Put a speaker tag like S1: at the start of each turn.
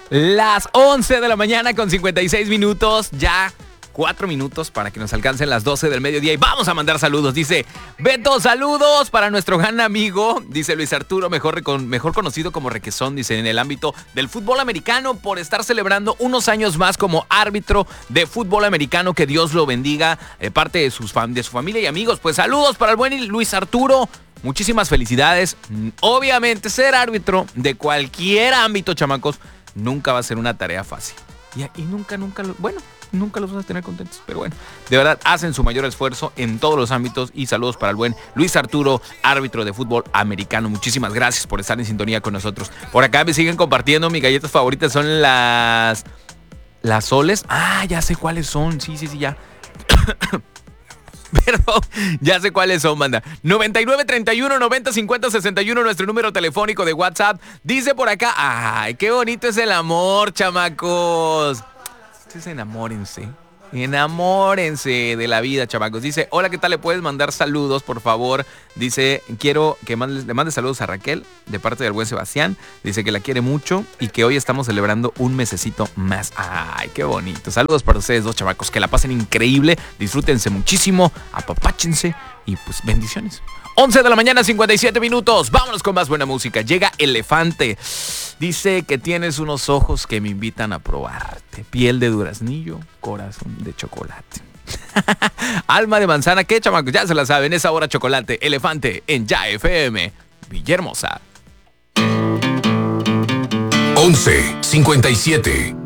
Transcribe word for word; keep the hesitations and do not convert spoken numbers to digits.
S1: Las once de la mañana con cincuenta y seis minutos, ya cuatro minutos para que nos alcancen las doce del mediodía y vamos a mandar saludos. Dice Beto, saludos para nuestro gran amigo, dice Luis Arturo, mejor, mejor conocido como Requesón, dice, en el ámbito del fútbol americano, por estar celebrando unos años más como árbitro de fútbol americano. Que Dios lo bendiga, eh, parte de, sus fam- de su familia y amigos. Pues saludos para el buen Luis Arturo. Muchísimas felicidades. Obviamente ser árbitro de cualquier ámbito, chamacos, nunca va a ser una tarea fácil. Y, y nunca, nunca, lo, bueno, nunca los vas a tener contentos. Pero bueno, de verdad, hacen su mayor esfuerzo en todos los ámbitos. Y saludos para el buen Luis Arturo, árbitro de fútbol americano. Muchísimas gracias por estar en sintonía con nosotros. Por acá me siguen compartiendo. Mis galletas favoritas son las... Las Soles. Ah, ya sé cuáles son. Sí, sí, sí, ya. Perdón, ya sé cuáles son, banda. noventa y nueve, treinta y uno, noventa, cincuenta, sesenta y uno, nuestro número telefónico de WhatsApp. Dice por acá, ay, qué bonito es el amor, chamacos. Ustedes enamórense. Enamórense de la vida, chamacos. Dice, hola, ¿qué tal? ¿Le puedes mandar saludos, por favor? Dice, quiero que mande, le mande saludos a Raquel, de parte del buen Sebastián. Dice que la quiere mucho y que hoy estamos celebrando un mesecito más. Ay, qué bonito. Saludos para ustedes dos, chamacos. Que la pasen increíble. Disfrútense muchísimo. Apapáchense y pues bendiciones. once de la mañana, cincuenta y siete minutos. Vámonos con más buena música. Llega Elefante. Dice que tienes unos ojos que me invitan a probarte. Piel de duraznillo, corazón de chocolate. Alma de manzana, ¿qué, chamacos? Ya se la saben, esa hora chocolate. Elefante en Ya F M, Villahermosa.
S2: once cincuenta y siete.